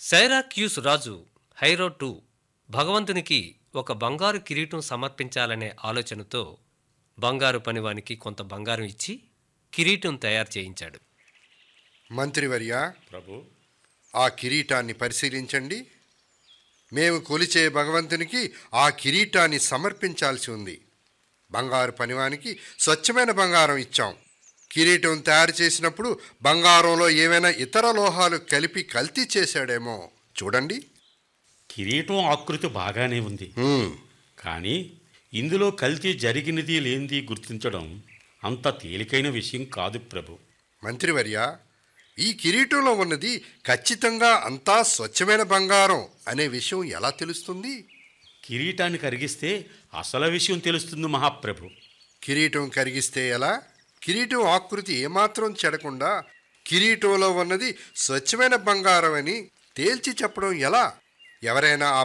సైరాక్యూస్ రాజు హైరో II భగవంతునికి ఒక బంగారు కిరీటం సమర్పించాలనే ఆలోచనతో బంగారు పనివానికి కొంత బంగారం ఇచ్చి కిరీటం తయారు చేయించాడు. మంత్రివర్య, ప్రభు, ఆ కిరీటాన్ని పరిశీలించండి. మేము కొలిచే భగవంతునికి ఆ కిరీటాన్ని సమర్పించాల్సి ఉంది. బంగారు పనివానికి స్వచ్ఛమైన బంగారం ఇచ్చాం. కిరీటం తయారు చేసినప్పుడు బంగారంలో ఏవైనా ఇతర లోహాలు కలిపి కల్తీ చేశాడేమో చూడండి. కిరీటం ఆకృతి బాగానే ఉంది, కానీ ఇందులో కల్తీ జరిగినది లేనిది గుర్తించడం అంత తేలికైన విషయం కాదు ప్రభు. మంత్రివర్య, ఈ కిరీటంలో ఉన్నది ఖచ్చితంగా అంతా స్వచ్ఛమైన బంగారం అనే విషయం ఎలా తెలుస్తుంది? కిరీటాన్ని కరిగిస్తే అసలు విషయం తెలుస్తుంది మహాప్రభు. కిరీటం కరిగిస్తే ఎలా? కిరీటం ఆకృతి ఏమాత్రం చెడకుండా కిరీటంలో ఉన్నది స్వచ్ఛమైన బంగారం అని తేల్చి చెప్పడం ఎలా? ఎవరైనా ఆ